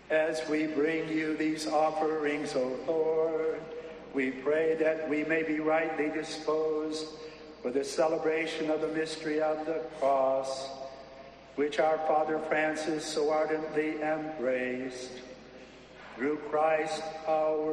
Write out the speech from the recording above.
As we bring you these offerings, O Lord, we pray that we may be rightly disposed for the celebration of the mystery of the cross, which our Father Francis so ardently embraced. Through Christ our